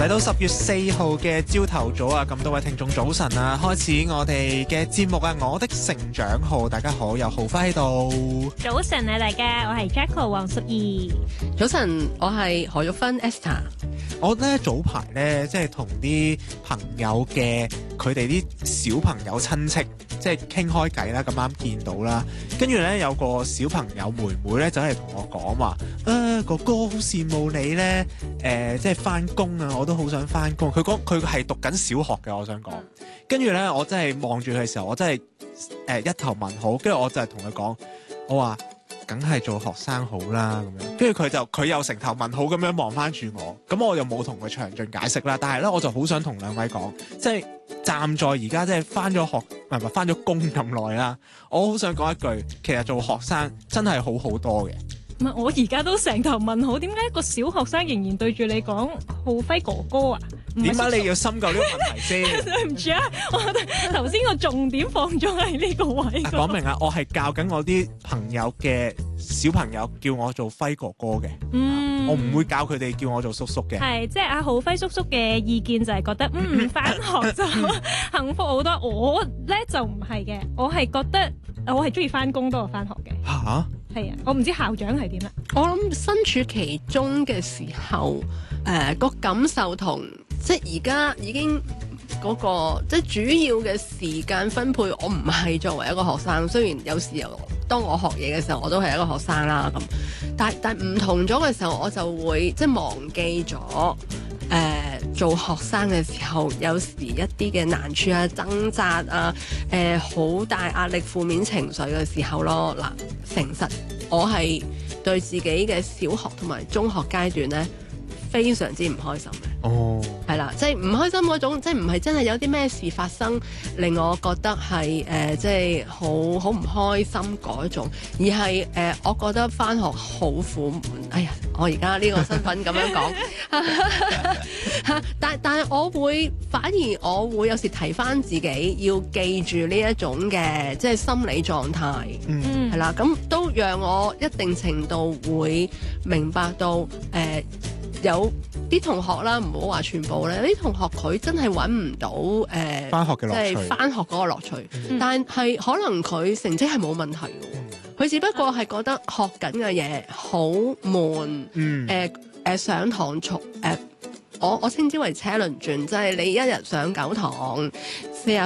嚟到10月4號嘅朝頭早啊，咁多位聽眾早晨啊，開始我哋嘅節目啊，我的成長號，大家好，有浩輝喺度。 早晨啊，大家，我係 Jacko 黃淑儀。 早晨，我係何玉芬 Esther。 我咧早排咧，即係同啲朋友嘅佢哋啲小朋友親戚，即係傾開偈啦，咁啱見到啦，跟住咧有個小朋友妹妹咧，就係同我講話，哥哥好羨慕你咧，即係翻工啊，我都好想翻工。佢講佢係讀緊小學嘅，我想講。跟住咧，我真係望住佢嘅時候，我真係一頭問號，跟住我就係同佢講，我話，梗係做學生好啦，咁樣，跟住佢又成頭問號咁樣望翻住我，咁我又冇同佢詳盡解釋啦。但係咧，我就好想同兩位講，即係站在而家即係翻咗學，唔係翻咗工咁耐啦，我好想講一句，其實做學生真係好好多嘅。 唔係，我而家都成頭問號，點解一個小學生仍然對住你講浩輝哥哥啊？ 點解你要深究呢個問題先？ 對唔住啊，我覺得頭先個重點放咗喺呢個位。 講明啊，我係教緊我啲朋友嘅小朋友叫我做輝哥哥嘅，我唔會教佢哋叫我做叔叔嘅。 係，即係阿浩輝叔叔嘅意見就係覺得返學就幸福好多。我咧就唔係嘅，我係覺得我係中意返工多過返學嘅。 嚇？ 係啊，我唔知校長係點啦。 我諗身處其中嘅時候，個感受同即係而家已經嗰個即係主要嘅時間分配，我唔係作為一個學生。雖然有時候當我學嘢嘅時候，我都係一個學生啦咁，但唔同咗嘅時候，我就會即係忘記咗做學生嘅時候，有時一啲嘅難處啊、掙扎啊、好大壓力、負面情緒嘅時候咯。嗱，誠實，我係對自己嘅小學同埋中學階段呢，非常之唔開心嘅。 哦， 係啦，即係唔開心嗰種，即係唔係真係有啲咩事發生令我覺得係即係好唔開心嗰種，而係我覺得返學好苦悶。哎呀，我而家呢個身份咁樣講，但係反而我會有時提返自己要記住呢一種嘅即係心理狀態，係啦，咁都讓我一定程度會明白到有啲同學啦，唔好話全部咧，啲同學佢真係揾唔到返學嘅樂趣， 即係返學嗰個樂趣。但係可能佢成績係冇問題嘅，佢只不過係覺得學緊嘅嘢好悶，上堂我稱之為車輪轉，即係你一日上9堂。